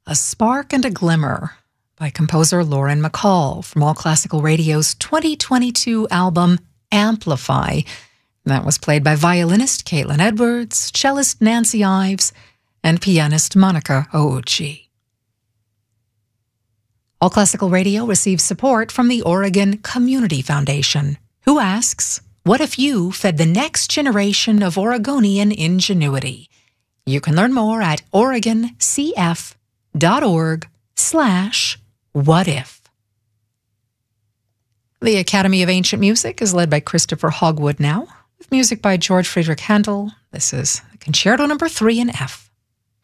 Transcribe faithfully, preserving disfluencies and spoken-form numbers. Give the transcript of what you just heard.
A Spark and a Glimmer by composer Lauren McCall from All Classical Radio's twenty twenty-two album Amplify. That was played by violinist Caitlin Edwards, cellist Nancy Ives, and pianist Monica Ouchi. All Classical Radio receives support from the Oregon Community Foundation, who asks, what if you fed the next generation of Oregonian ingenuity? You can learn more at oregoncf.org slash what if. The Academy of Ancient Music is led by Christopher Hogwood now, with music by George Friedrich Handel. This is Concerto Number three in F.